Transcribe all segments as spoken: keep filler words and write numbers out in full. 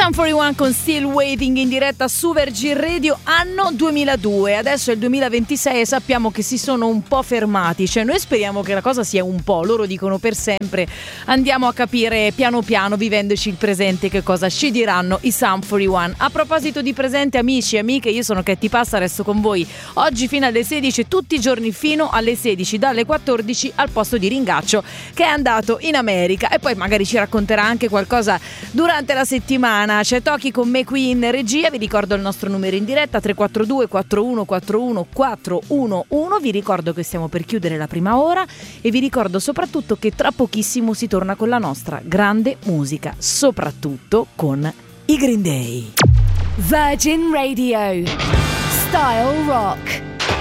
Sum quarantuno con Still Waiting in diretta su Virgin Radio, anno duemiladue. Adesso è il duemilaventisei e sappiamo che si sono un po' fermati. Cioè noi speriamo che la cosa sia un po', loro dicono per sempre. Andiamo a capire piano piano, vivendoci il presente, che cosa ci diranno i Sum quarantuno. A proposito di presente, amici e amiche, io sono Katy Passa, resto con voi oggi fino alle sedici, tutti i giorni fino alle sedici, dalle quattordici al posto di Ringaccio, che è andato in America, e poi magari ci racconterà anche qualcosa durante la settimana. C'è Toki con me qui in regia. Vi ricordo il nostro numero in diretta tre quattro due quattro uno quattro uno quattro uno uno. Vi ricordo che stiamo per chiudere la prima ora e vi ricordo soprattutto che tra pochissimo si torna con la nostra grande musica, soprattutto con i Green Day. Virgin Radio Style Rock.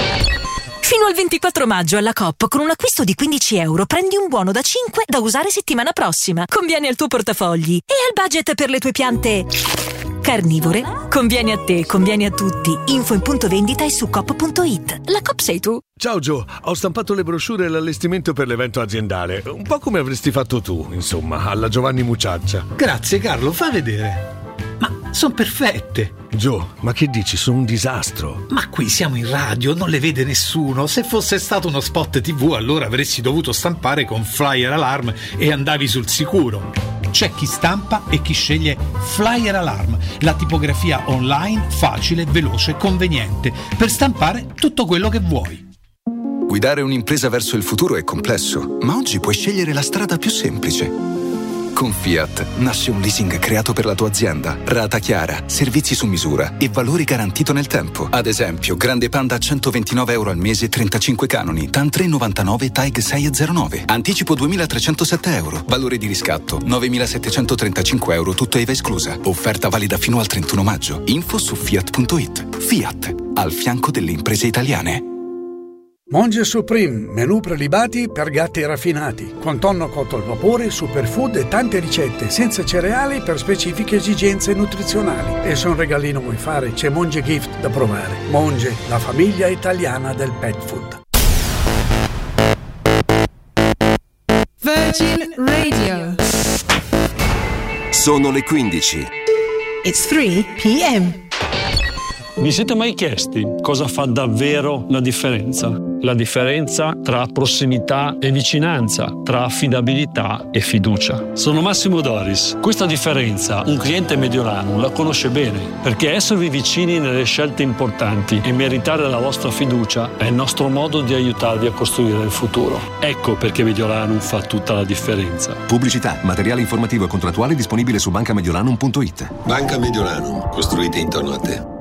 Fino al ventiquattro maggio alla Coop, con un acquisto di quindici euro prendi un buono da cinque da usare settimana prossima. Conviene al tuo portafogli e al budget per le tue piante carnivore. Conviene a te, conviene a tutti. Info in punto vendita e su coop punto it. La Coop sei tu. Ciao Gio, ho stampato le brochure e l'allestimento per l'evento aziendale. Un po' come avresti fatto tu, insomma, alla Giovanni Mucciaccia. Grazie Carlo, fa vedere. Ma sono perfette. Gio, ma che dici? Sono un disastro. Ma qui siamo in radio, non le vede nessuno. Se fosse stato uno spot tivù, allora avresti dovuto stampare con Flyer Alarm e andavi sul sicuro. C'è chi stampa e chi sceglie Flyer Alarm, la tipografia online facile, veloce e conveniente per stampare tutto quello che vuoi. Guidare un'impresa verso il futuro è complesso, ma oggi puoi scegliere la strada più semplice. Con Fiat nasce un leasing creato per la tua azienda. Rata chiara, servizi su misura e valori garantito nel tempo. Ad esempio, Grande Panda a centoventinove euro al mese, trentacinque canoni, TAN tre virgola novantanove, T A I G sei virgola zero nove. Anticipo duemilatrecentosette euro. Valore di riscatto novemilasettecentotrentacinque euro, tutto I V A esclusa. Offerta valida fino al trentuno maggio. Info su fiat punto it. Fiat, al fianco delle imprese italiane. Monge Supreme, menù prelibati per gatti raffinati, con tonno cotto al vapore, superfood e tante ricette, senza cereali per specifiche esigenze nutrizionali. E se un regalino vuoi fare, c'è Monge Gift da provare. Monge, la famiglia italiana del pet food. Virgin Radio. Sono le quindici. It's three p.m. Vi siete mai chiesti cosa fa davvero la differenza? La differenza tra prossimità e vicinanza, tra affidabilità e fiducia. Sono Massimo Doris. Questa differenza un cliente mediolano la conosce bene, perché esservi vicini nelle scelte importanti e meritare la vostra fiducia è il nostro modo di aiutarvi a costruire il futuro. Ecco perché Mediolanum fa tutta la differenza. Pubblicità, materiale informativo e contrattuale disponibile su banca mediolanum punto it. Banca Mediolanum, costruite intorno a te.